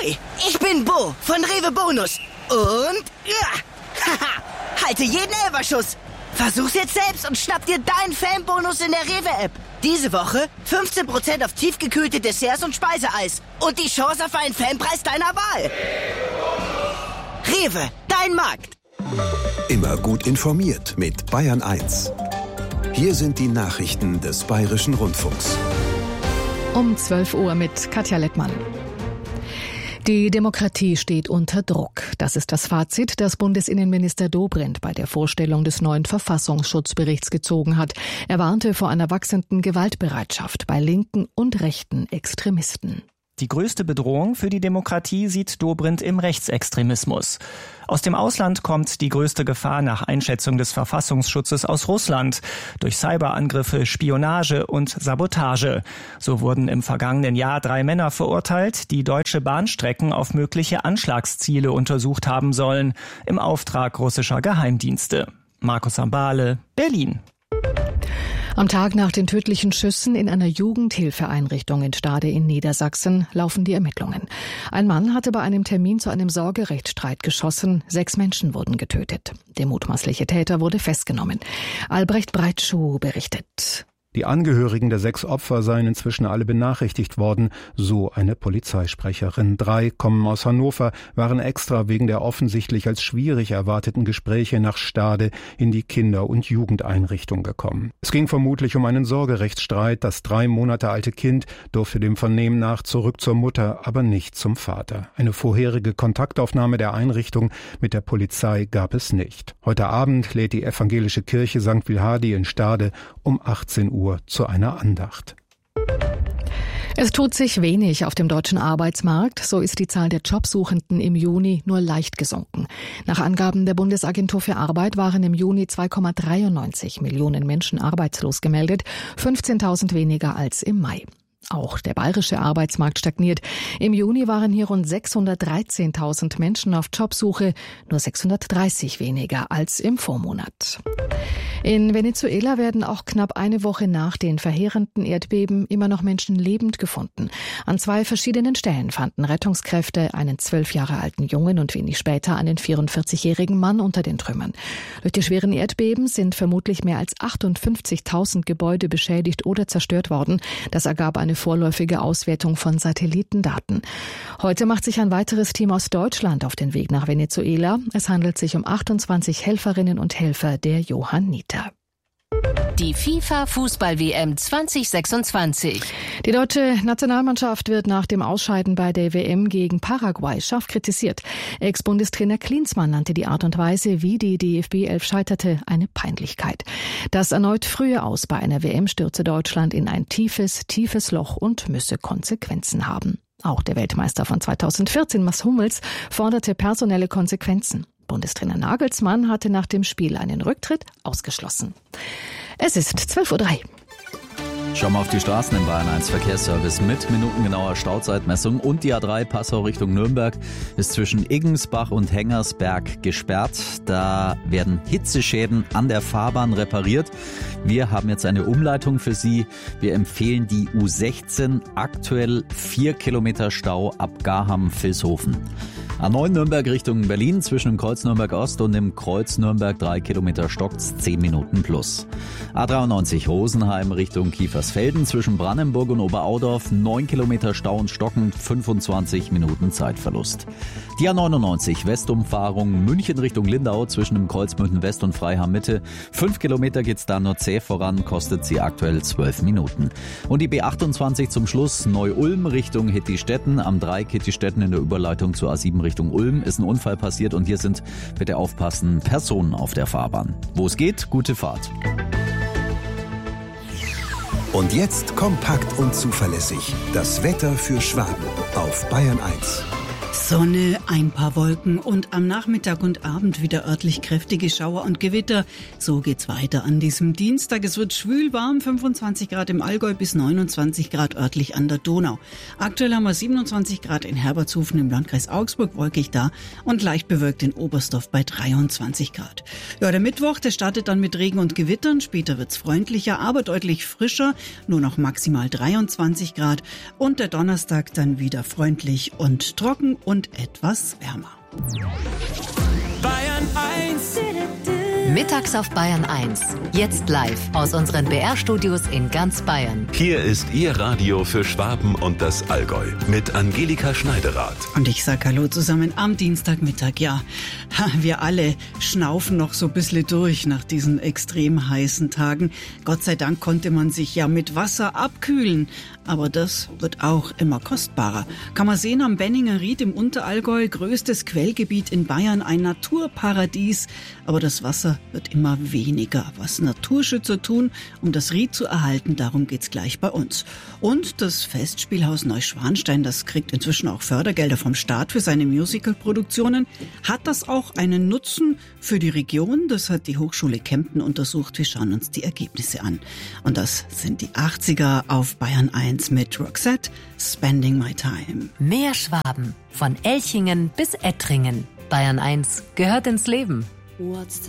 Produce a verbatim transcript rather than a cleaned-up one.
Hui, ich bin Bo von Rewe Bonus. Und, ja, haha, halte jeden Elferschuss. Versuch's jetzt selbst und schnapp dir deinen Fanbonus in der Rewe-App. Diese Woche fünfzehn Prozent auf tiefgekühlte Desserts und Speiseeis. Und die Chance auf einen Fanpreis deiner Wahl. Rewe, dein Markt. Immer gut informiert mit Bayern eins. Hier sind die Nachrichten des Bayerischen Rundfunks. Um zwölf Uhr mit Katja Lettmann. Die Demokratie steht unter Druck. Das ist das Fazit, das Bundesinnenminister Dobrindt bei der Vorstellung des neuen Verfassungsschutzberichts gezogen hat. Er warnte vor einer wachsenden Gewaltbereitschaft bei linken und rechten Extremisten. Die größte Bedrohung für die Demokratie sieht Dobrindt im Rechtsextremismus. Aus dem Ausland kommt die größte Gefahr nach Einschätzung des Verfassungsschutzes aus Russland durch Cyberangriffe, Spionage und Sabotage. So wurden im vergangenen Jahr drei Männer verurteilt, die deutsche Bahnstrecken auf mögliche Anschlagsziele untersucht haben sollen, im Auftrag russischer Geheimdienste. Markus Ambale, Berlin. Am Tag nach den tödlichen Schüssen in einer Jugendhilfeeinrichtung in Stade in Niedersachsen laufen die Ermittlungen. Ein Mann hatte bei einem Termin zu einem Sorgerechtsstreit geschossen. Sechs Menschen wurden getötet. Der mutmaßliche Täter wurde festgenommen. Albrecht Breitschuh berichtet. Die Angehörigen der sechs Opfer seien inzwischen alle benachrichtigt worden, so eine Polizeisprecherin. Drei kommen aus Hannover, waren extra wegen der offensichtlich als schwierig erwarteten Gespräche nach Stade in die Kinder- und Jugendeinrichtung gekommen. Es ging vermutlich um einen Sorgerechtsstreit. Das drei Monate alte Kind durfte dem Vernehmen nach zurück zur Mutter, aber nicht zum Vater. Eine vorherige Kontaktaufnahme der Einrichtung mit der Polizei gab es nicht. Heute Abend lädt die evangelische Kirche Sankt Wilhardi in Stade um achtzehn Uhr zu einer Andacht. Es tut sich wenig auf dem deutschen Arbeitsmarkt. So ist die Zahl der Jobsuchenden im Juni nur leicht gesunken. Nach Angaben der Bundesagentur für Arbeit waren im Juni zwei Komma dreiundneunzig Millionen Menschen arbeitslos gemeldet, fünfzehntausend weniger als im Mai. Auch der bayerische Arbeitsmarkt stagniert. Im Juni waren hier rund sechshundertdreizehntausend Menschen auf Jobsuche, nur sechshundertdreißig weniger als im Vormonat. In Venezuela werden auch knapp eine Woche nach den verheerenden Erdbeben immer noch Menschen lebend gefunden. An zwei verschiedenen Stellen fanden Rettungskräfte einen zwölf Jahre alten Jungen und wenig später einen vierundvierzigjährigen Mann unter den Trümmern. Durch die schweren Erdbeben sind vermutlich mehr als achtundfünfzigtausend Gebäude beschädigt oder zerstört worden. Das ergab eine vorläufige Auswertung von Satellitendaten. Heute macht sich ein weiteres Team aus Deutschland auf den Weg nach Venezuela. Es handelt sich um achtundzwanzig Helferinnen und Helfer der Johanniter. Die FIFA-Fußball-W M zwanzig sechsundzwanzig. Die deutsche Nationalmannschaft wird nach dem Ausscheiden bei der W M gegen Paraguay scharf kritisiert. Ex-Bundestrainer Klinsmann nannte die Art und Weise, wie die D F B elf scheiterte, eine Peinlichkeit. Das erneut frühe Aus bei einer W M stürze Deutschland in ein tiefes, tiefes Loch und müsse Konsequenzen haben. Auch der Weltmeister von zweitausendvierzehn, Mats Hummels, forderte personelle Konsequenzen. Bundestrainer Nagelsmann hatte nach dem Spiel einen Rücktritt ausgeschlossen. Es ist zwölf Uhr drei. Schauen wir auf die Straßen im Bayern eins Verkehrsservice mit minutengenauer Stauzeitmessung und die A drei Passau Richtung Nürnberg ist zwischen Iggensbach und Hengersberg gesperrt. Da werden Hitzeschäden an der Fahrbahn repariert. Wir haben jetzt eine Umleitung für Sie. Wir empfehlen die U sechzehn, aktuell vier Kilometer Stau ab Garham-Vilshofen. A neun Nürnberg Richtung Berlin, zwischen dem Kreuz Nürnberg Ost und dem Kreuz Nürnberg drei Kilometer stockt's, zehn Minuten plus. A dreiundneunzig Rosenheim Richtung Kiefersfelden, zwischen Brandenburg und Oberaudorf, neun Kilometer Stau und Stocken, fünfundzwanzig Minuten Zeitverlust. Die A neunundneunzig Westumfahrung München Richtung Lindau, zwischen dem Kreuz München West und Freiham Mitte, fünf Kilometer geht's da nur zäh voran, kostet sie aktuell zwölf Minuten. Und die B achtundzwanzig zum Schluss Neu-Ulm Richtung Hittistetten, am Dreieck Hittistetten in der Überleitung zur A sieben Richtung Ulm ist ein Unfall passiert und hier sind, bitte aufpassen, Personen auf der Fahrbahn. Wo es geht, gute Fahrt. Und jetzt kompakt und zuverlässig. Das Wetter für Schwaben auf Bayern eins. Sonne, ein paar Wolken und am Nachmittag und Abend wieder örtlich kräftige Schauer und Gewitter. So geht's weiter an diesem Dienstag. Es wird schwül warm, fünfundzwanzig Grad im Allgäu bis neunundzwanzig Grad örtlich an der Donau. Aktuell haben wir siebenundzwanzig Grad in Herbertshofen im Landkreis Augsburg, wolkig da, und leicht bewölkt in Oberstdorf bei dreiundzwanzig Grad. Ja, der Mittwoch, der startet dann mit Regen und Gewittern. Später wird's freundlicher, aber deutlich frischer, nur noch maximal dreiundzwanzig Grad. Und der Donnerstag dann wieder freundlich und trocken und etwas wärmer. Bayern eins. Mittags auf Bayern eins. Jetzt live aus unseren B R-Studios in ganz Bayern. Hier ist Ihr Radio für Schwaben und das Allgäu mit Angelika Schneiderath. Und ich sag Hallo zusammen am Dienstagmittag. Ja, wir alle schnaufen noch so ein bisschen durch nach diesen extrem heißen Tagen. Gott sei Dank konnte man sich ja mit Wasser abkühlen. Aber das wird auch immer kostbarer. Kann man sehen am Benninger Ried im Unterallgäu, größtes Quellgebiet in Bayern, ein Naturparadies. Aber das Wasser wird immer weniger. Was Naturschützer tun, um das Ried zu erhalten, darum geht's gleich bei uns. Und das Festspielhaus Neuschwanstein, das kriegt inzwischen auch Fördergelder vom Staat für seine Musicalproduktionen. Hat das auch einen Nutzen für die Region? Das hat die Hochschule Kempten untersucht. Wir schauen uns die Ergebnisse an. Und das sind die achtziger auf Bayern eins mit Roxette, Spending My Time. Mehr Schwaben, von Elchingen bis Ettringen. Bayern eins gehört ins Leben. What's